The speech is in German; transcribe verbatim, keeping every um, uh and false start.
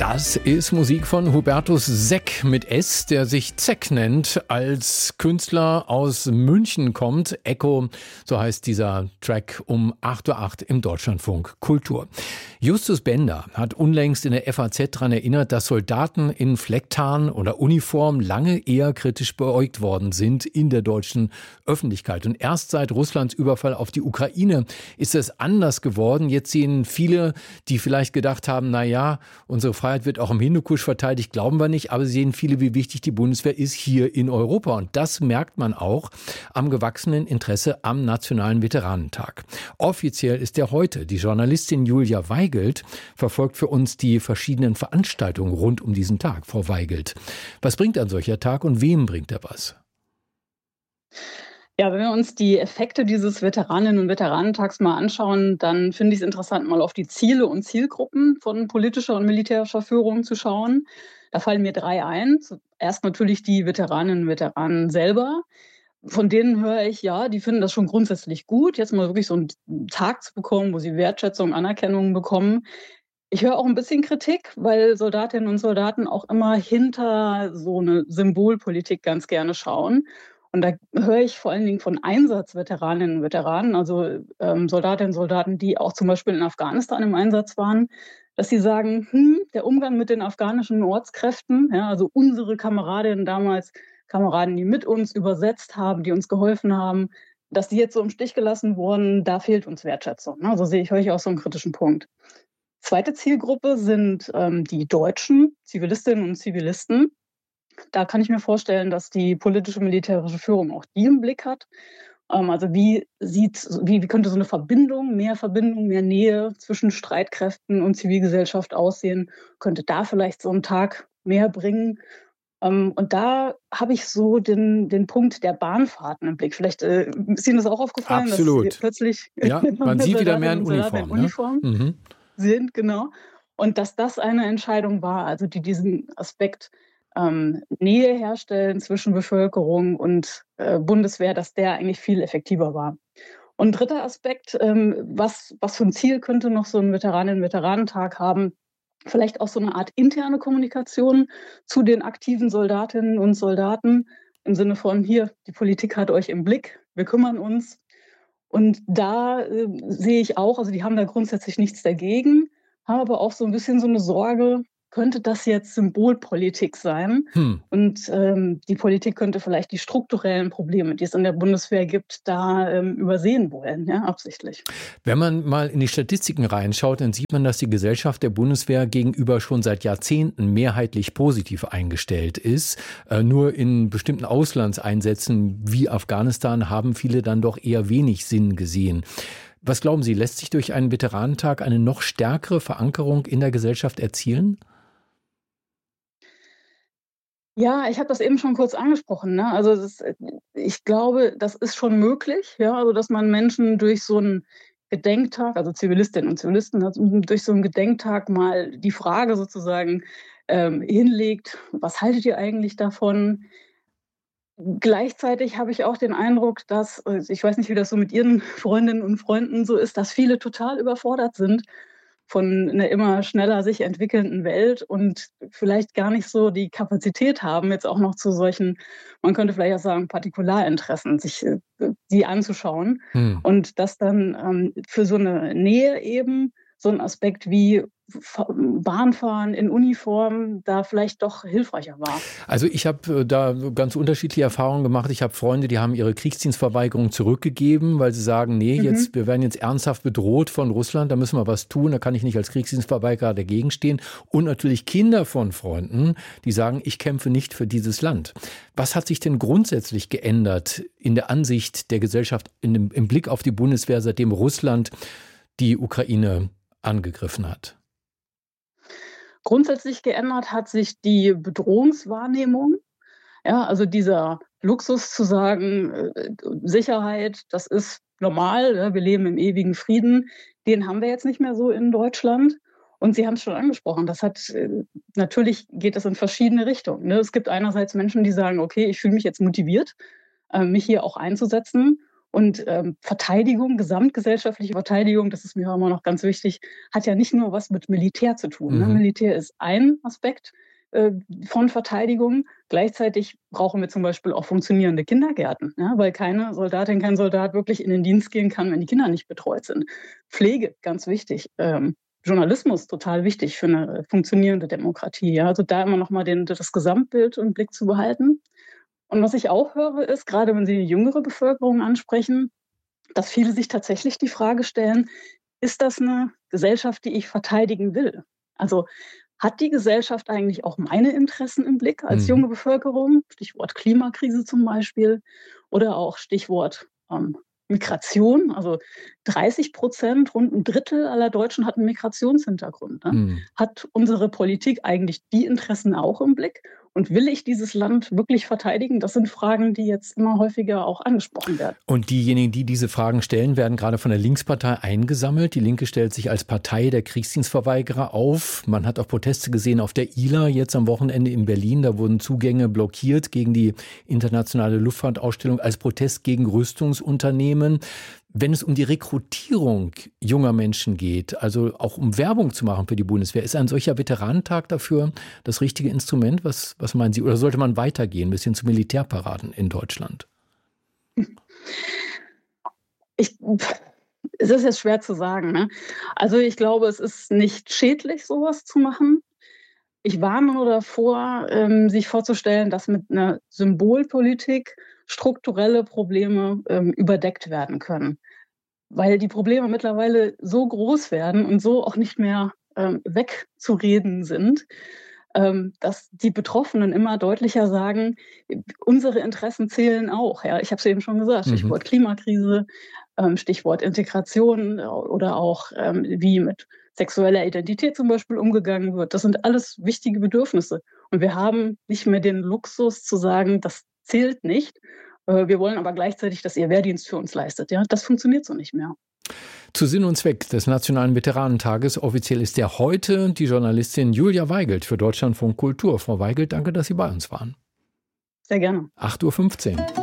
Das ist Musik von Hubertus Seck mit S, der sich Zeck nennt, als Künstler aus München kommt. Echo, so heißt dieser Track um acht Uhr acht im Deutschlandfunk Kultur. Justus Bender hat unlängst in der F A Z daran erinnert, dass Soldaten in Flecktarn oder Uniform lange eher kritisch beäugt worden sind in der deutschen Öffentlichkeit. Und erst seit Russlands Überfall auf die Ukraine ist es anders geworden. Jetzt sehen viele, die vielleicht gedacht haben, na ja, unsere Freiheit wird auch im Hindukusch verteidigt, glauben wir nicht, aber sehen viele, wie wichtig die Bundeswehr ist hier in Europa. Und das merkt man auch am gewachsenen Interesse am Nationalen Veteranentag. Offiziell ist der heute. Die Journalistin Julia Weigelt verfolgt für uns die verschiedenen Veranstaltungen rund um diesen Tag. Frau Weigelt, was bringt ein solcher Tag und wem bringt er was? Ja, wenn wir uns die Effekte dieses Veteraninnen- und Veteranentags mal anschauen, dann finde ich es interessant, mal auf die Ziele und Zielgruppen von politischer und militärischer Führung zu schauen. Da fallen mir drei ein. Zuerst natürlich die Veteraninnen und Veteranen selber. Von denen höre ich, ja, die finden das schon grundsätzlich gut, jetzt mal wirklich so einen Tag zu bekommen, wo sie Wertschätzung, Anerkennung bekommen. Ich höre auch ein bisschen Kritik, weil Soldatinnen und Soldaten auch immer hinter so eine Symbolpolitik ganz gerne schauen. Und da höre ich vor allen Dingen von Einsatzveteraninnen und Veteranen, also ähm, Soldatinnen und Soldaten, die auch zum Beispiel in Afghanistan im Einsatz waren, dass sie sagen, hm, der Umgang mit den afghanischen Ortskräften, ja, also unsere Kameradinnen damals, Kameraden, die mit uns übersetzt haben, die uns geholfen haben, dass die jetzt so im Stich gelassen wurden, da fehlt uns Wertschätzung. Ne? Also sehe ich heute auch so einen kritischen Punkt. Zweite Zielgruppe sind ähm, die deutschen Zivilistinnen und Zivilisten. Da kann ich mir vorstellen, dass die politische militärische Führung auch die im Blick hat. Ähm, also wie sieht, wie, wie könnte so eine Verbindung, mehr Verbindung, mehr Nähe zwischen Streitkräften und Zivilgesellschaft aussehen? Könnte da vielleicht so ein Tag mehr bringen? Ähm, und da habe ich so den, den Punkt der Bahnfahrten im Blick. Vielleicht äh, ist Ihnen das auch aufgefallen, dass Absolut. plötzlich Ja, man sieht wieder mehr Soldatinnen in und Soldaten in Uniform, ne? Uniform Mhm. sind, genau. Und dass das eine Entscheidung war, also die diesen Aspekt ähm, Nähe herstellen zwischen Bevölkerung und äh, Bundeswehr, dass der eigentlich viel effektiver war. Und dritter Aspekt, ähm, was, was für ein Ziel könnte noch so ein Veteraninnen-Veteranentag haben? Vielleicht auch so eine Art interne Kommunikation zu den aktiven Soldatinnen und Soldaten im Sinne von, hier, die Politik hat euch im Blick, wir kümmern uns. Und da äh, sehe ich auch, also die haben da grundsätzlich nichts dagegen, haben aber auch so ein bisschen so eine Sorge, könnte das jetzt Symbolpolitik sein? Hm. Und ähm, die Politik könnte vielleicht die strukturellen Probleme, die es in der Bundeswehr gibt, da ähm, übersehen wollen, ja, absichtlich. Wenn man mal in die Statistiken reinschaut, dann sieht man, dass die Gesellschaft der Bundeswehr gegenüber schon seit Jahrzehnten mehrheitlich positiv eingestellt ist. Äh, nur in bestimmten Auslandseinsätzen wie Afghanistan haben viele dann doch eher wenig Sinn gesehen. Was glauben Sie, lässt sich durch einen Veteranentag eine noch stärkere Verankerung in der Gesellschaft erzielen? Ja, ich habe das eben schon kurz angesprochen, ne? Also, das äh, ich glaube, das ist schon möglich, ja, also, dass man Menschen durch so 'n Gedenktag, also, Zivilistinnen und Zivilisten, also, durch so 'n Gedenktag mal die Frage sozusagen, ähm, hinlegt: „Was haltet ihr eigentlich davon?“ Gleichzeitig habe ich auch den Eindruck, dass äh, ich weiß nicht, wie das so mit Ihren Freundinnen und Freunden so ist, dass viele total überfordert sind von 'ner immer schneller sich entwickelnden Welt und vielleicht gar nicht so die Kapazität haben, jetzt auch noch zu solchen, man könnte vielleicht auch sagen, Partikularinteressen, sich äh, die anzuschauen. Hm. Und dass dann ähm, für so 'ne Nähe eben so 'n Aspekt wie F Bahnfahren in Uniform da vielleicht doch hilfreicher war. Also ich habe äh, da ganz unterschiedliche Erfahrungen gemacht. Ich habe Freunde, die haben ihre Kriegsdienstverweigerung zurückgegeben, weil sie sagen, nee, Mhm. jetzt, wir werden jetzt ernsthaft bedroht von Russland, da müssen wir was tun, da kann ich nicht als Kriegsdienstverweigerer dagegen stehen. Und natürlich Kinder von Freunden, die sagen, ich kämpfe nicht für dieses Land. Was hat sich denn grundsätzlich geändert in der Ansicht der Gesellschaft in dem, im Blick auf die Bundeswehr, seitdem Russland die Ukraine angegriffen hat? Grundsätzlich geändert hat sich die Bedrohungswahrnehmung. Ja, also dieser Luxus zu sagen, äh, Sicherheit, das ist normal, ja, wir leben im ewigen Frieden, den haben wir jetzt nicht mehr so in Deutschland. Und Sie haben es schon angesprochen, das hat äh, natürlich geht das in verschiedene Richtungen, ne? Es gibt einerseits Menschen, die sagen: „Okay, ich fühle mich jetzt motiviert, äh, mich hier auch einzusetzen.“ Und ähm, Verteidigung, gesamtgesellschaftliche Verteidigung, das ist mir immer noch ganz wichtig, hat ja nicht nur was mit Militär zu tun. Ne? Mhm. Militär ist ein Aspekt äh, von Verteidigung. Gleichzeitig brauchen wir zum Beispiel auch funktionierende Kindergärten, ja? Weil keine Soldatin, kein Soldat wirklich in den Dienst gehen kann, wenn die Kinder nicht betreut sind. Pflege, ganz wichtig. Ähm, Journalismus, total wichtig für eine funktionierende Demokratie. Ja? Also da immer noch mal den, das Gesamtbild im Blick zu behalten. Und was ich auch höre, ist, gerade wenn Sie die jüngere Bevölkerung ansprechen, dass viele sich tatsächlich die Frage stellen, ist das eine Gesellschaft, die ich verteidigen will? Also hat die Gesellschaft eigentlich auch meine Interessen im Blick als Mhm. junge Bevölkerung? Stichwort Klimakrise zum Beispiel oder auch Stichwort ähm, Migration. Also dreißig Prozent, rund ein Drittel aller Deutschen hat einen Migrationshintergrund. Ne? Mhm. Hat unsere Politik eigentlich die Interessen auch im Blick? Und will ich dieses Land wirklich verteidigen? Das sind Fragen, die jetzt immer häufiger auch angesprochen werden. Und diejenigen, die diese Fragen stellen, werden gerade von der Linkspartei eingesammelt. Die Linke stellt sich als Partei der Kriegsdienstverweigerer auf. Man hat auch Proteste gesehen auf der I L A jetzt am Wochenende in Berlin. Da wurden Zugänge blockiert gegen die internationale Luftfahrtausstellung als Protest gegen Rüstungsunternehmen. Wenn es um die Rekrutierung junger Menschen geht, also auch um Werbung zu machen für die Bundeswehr, ist ein solcher Veteranentag dafür das richtige Instrument? Was, was meinen Sie? Oder sollte man weitergehen, ein bisschen zu Militärparaden in Deutschland? Ich, es ist jetzt schwer zu sagen. Ne? Also ich glaube, es ist nicht schädlich, sowas zu machen. Ich warne nur davor, ähm, sich vorzustellen, dass mit einer Symbolpolitik strukturelle Probleme ähm, überdeckt werden können. Weil die Probleme mittlerweile so groß werden und so auch nicht mehr ähm, wegzureden sind, ähm, dass die Betroffenen immer deutlicher sagen, unsere Interessen zählen auch. Ja? Ich habe es eben schon gesagt, Stichwort mhm. Klimakrise, ähm, Stichwort Integration oder auch ähm, wie mit sexueller Identität zum Beispiel umgegangen wird. Das sind alles wichtige Bedürfnisse. Und wir haben nicht mehr den Luxus zu sagen, das zählt nicht. Wir wollen aber gleichzeitig, dass ihr Wehrdienst für uns leistet. Ja, das funktioniert so nicht mehr. Zu Sinn und Zweck des Nationalen Veteranentages, offiziell ist der heute, die Journalistin Julia Weigelt für Deutschlandfunk Kultur. Frau Weigelt, danke, dass Sie bei uns waren. Sehr gerne. acht Uhr fünfzehn.